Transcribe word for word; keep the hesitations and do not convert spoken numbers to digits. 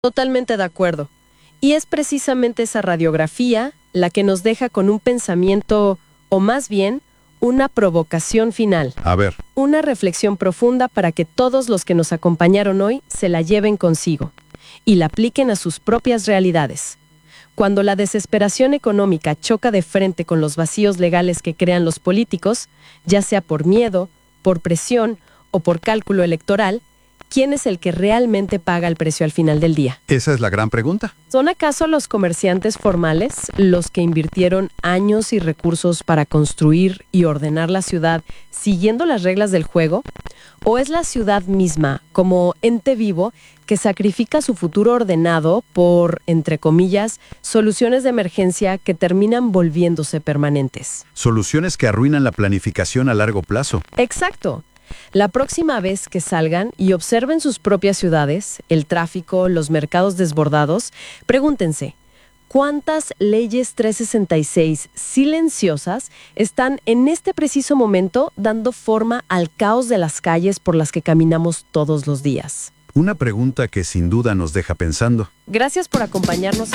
Totalmente de acuerdo. Y es precisamente esa radiografía la que nos deja con un pensamiento, o más bien, una provocación final. A ver. Una reflexión profunda para que todos los que nos acompañaron hoy se la lleven consigo y la apliquen a sus propias realidades. Cuando la desesperación económica choca de frente con los vacíos legales que crean los políticos, ya sea por miedo, por presión o por cálculo electoral, ¿quién es el que realmente paga el precio al final del día? Esa es la gran pregunta. ¿Son acaso los comerciantes formales los que invirtieron años y recursos para construir y ordenar la ciudad siguiendo las reglas del juego? ¿O es la ciudad misma, como ente vivo, que sacrifica su futuro ordenado por, entre comillas, soluciones de emergencia que terminan volviéndose permanentes? Soluciones que arruinan la planificación a largo plazo. Exacto. La próxima vez que salgan y observen sus propias ciudades, el tráfico, los mercados desbordados, pregúntense, ¿cuántas leyes trescientos sesenta y seis silenciosas están en este preciso momento dando forma al caos de las calles por las que caminamos todos los días? Una pregunta que sin duda nos deja pensando. Gracias por acompañarnos